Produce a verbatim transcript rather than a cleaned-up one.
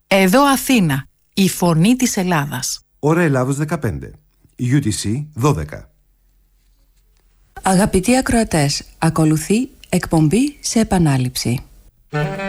Εδώ Αθήνα, η φωνή της Ελλάδας. Ώρα Ελλάδος δεκαπέντε. γιου τι σι δώδεκα. Αγαπητοί ακροατές, ακολουθεί εκπομπή σε επανάληψη.